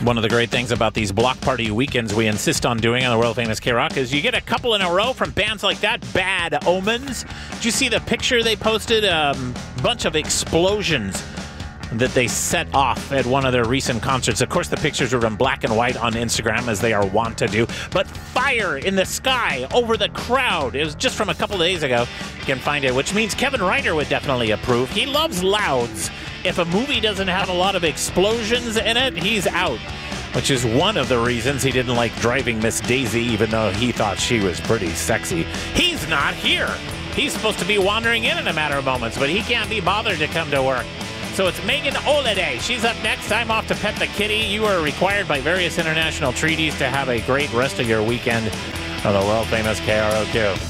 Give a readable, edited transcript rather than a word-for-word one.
One of the great things about these block party weekends we insist on doing on the world famous K-Rock is you get a couple in a row from bands like that. Bad Omens. Did you see the picture they posted? A bunch of explosions that they set off at one of their recent concerts. Of course, the pictures were in black and white on Instagram, as they are wont to do. But fire in the sky over the crowd. It was just from a couple days ago. You can find it, which means Kevin Ryder would definitely approve. He loves louds. If a movie doesn't have a lot of explosions in it, he's out. Which is one of the reasons he didn't like Driving Miss Daisy, even though he thought she was pretty sexy. He's not here. He's supposed to be wandering in a matter of moments, but he can't be bothered to come to work. So it's Megan Oladay. She's up next. I'm off to pet the kitty. You are required by various international treaties to have a great rest of your weekend on the world famous KROQ.